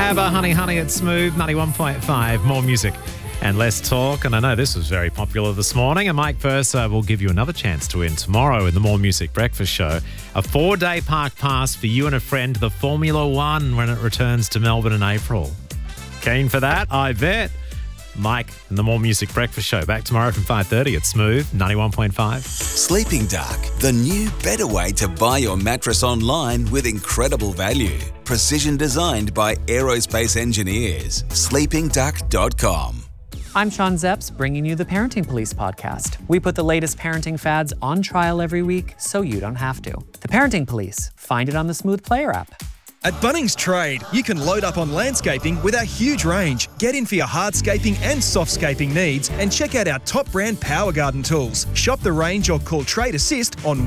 ABBA, Honey Honey at Smooth 91.5. More music and less talk. And I know this was very popular this morning. And Mike Versa will give you another chance to win tomorrow in the More Music Breakfast Show. A 4-day park pass for you and a friend to the Formula One when it returns to Melbourne in April. Keen for that? I bet. Mike and the More Music Breakfast Show. Back tomorrow from 5:30 at Smooth 91.5. Sleeping Duck, the new better way to buy your mattress online with incredible value. Precision designed by aerospace engineers. sleepingduck.com. I'm Sean Zepps, bringing you the Parenting Police podcast. We put the latest parenting fads on trial every week so you don't have to. The Parenting Police. Find it on the Smooth Player app. At Bunnings Trade, you can load up on landscaping with our huge range. Get in for your hardscaping and softscaping needs and check out our top brand Power Garden tools. Shop the range or call Trade Assist on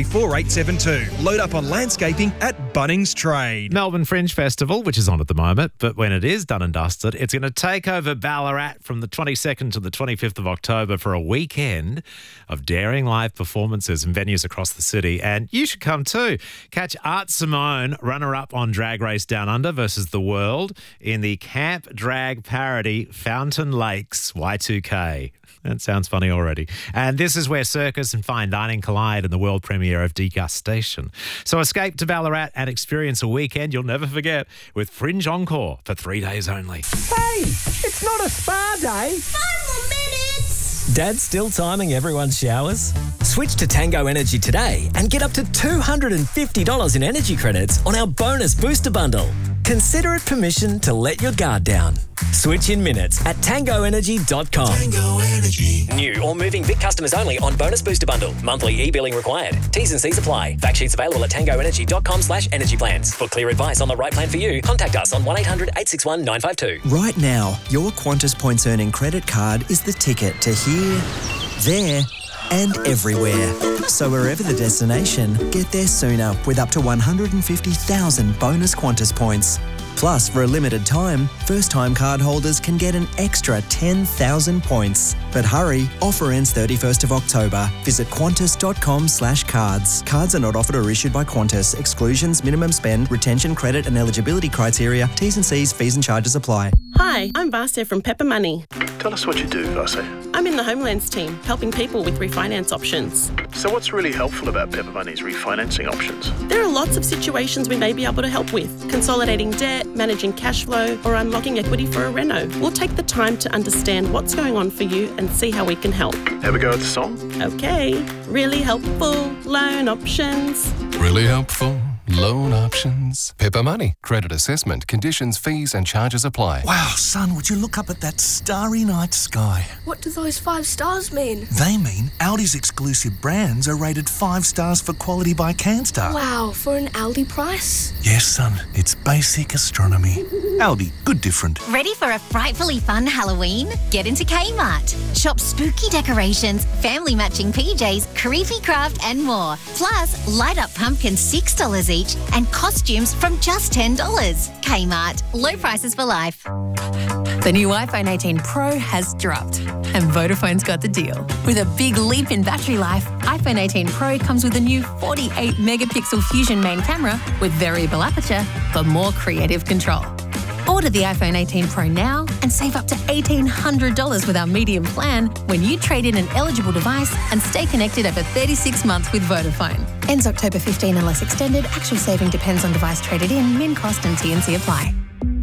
134872. Load up on landscaping at Bunnings Trade. Melbourne Fringe Festival, which is on at the moment, but when it is done and dusted, it's going to take over Ballarat from the 22nd to the 25th of October for a weekend of daring live performances in venues across the city. And you should come too. Catch Art Simone, runner-up on Drag Race Down Under versus the World in the Camp Drag parody Fountain Lakes Y2K. That sounds funny already. And this is where circus and fine dining collide in the world premiere of Degustation. So escape to Ballarat and experience a weekend you'll never forget with Fringe Encore for 3 days only. Hey, it's not a spa day. 5 more minutes. Dad's still timing everyone's showers? Switch to Tango Energy today and get up to $250 in energy credits on our bonus booster bundle. Consider it permission to let your guard down. Switch in minutes at tangoenergy.com. Tango Energy. New or moving Vic customers only on bonus booster bundle. Monthly e-billing required. T's and C's apply. Fact sheets available at tangoenergy.com/energy plans. For clear advice on the right plan for you, contact us on 1800-861-952. Right now, your Qantas Points Earning credit card is the ticket to here, there, and everywhere. So wherever the destination, get there sooner with up to 150,000 bonus Qantas points. Plus, for a limited time, first-time card holders can get an extra 10,000 points. But hurry, offer ends 31st of October. Visit qantas.com/cards. Cards are not offered or issued by Qantas. Exclusions, minimum spend, retention, credit and eligibility criteria, T's and C's, fees and charges apply. Hi, I'm Vasya from Pepper Money. Tell us what you do, Vasya. I'm in the Homelands team, helping people with refinance options. So what's really helpful about Pepper Money's refinancing options? There are lots of situations we may be able to help with. Consolidating debt, managing cash flow, or unlocking equity for a reno. We'll take the time to understand what's going on for you and see how we can help. Have a go at the song? Okay. Really helpful loan options. Really helpful loan options. Pepper Money. Credit assessment, conditions, fees and charges apply. Wow, son, would you look up at that starry night sky? What do those 5 stars mean? They mean Aldi's exclusive brands are rated 5 stars for quality by Canstar. Wow, for an Aldi price? Yes, son, it's basic astronomy. Aldi, good different. Ready for a frightfully fun Halloween? Get into Kmart. Shop spooky decorations, family matching PJs, creepy craft and more. Plus, light up pumpkins $6 each and costumes from just $10. Kmart. Low prices for life. The new iPhone 18 Pro has dropped and Vodafone's got the deal. With a big leap in battery life, iPhone 18 Pro comes with a new 48 megapixel Fusion main camera with variable aperture for more creative control. Order the iPhone 18 Pro now and save up to $1,800 with our medium plan when you trade in an eligible device and stay connected over 36 months with Vodafone. Ends October 15 unless extended. Actual saving depends on device traded in, min cost and T&C apply.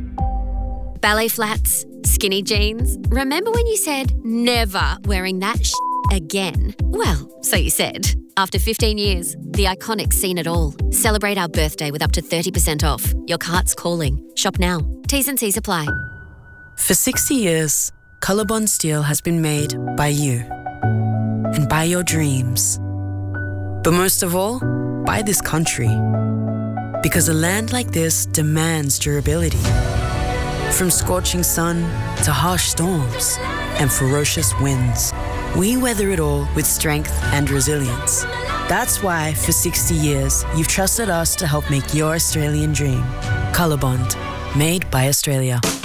Ballet flats, skinny jeans. Remember when you said never wearing that again? Well, so you said. After 15 years, the Iconic's seen it all. Celebrate our birthday with up to 30% off. Your cart's calling. Shop now. T's and C's apply. For 60 years, Colorbond Steel has been made by you and by your dreams. But most of all, by this country. Because a land like this demands durability. From scorching sun to harsh storms and ferocious winds, we weather it all with strength and resilience. That's why, for 60 years, you've trusted us to help make your Australian dream. Colorbond, made by Australia.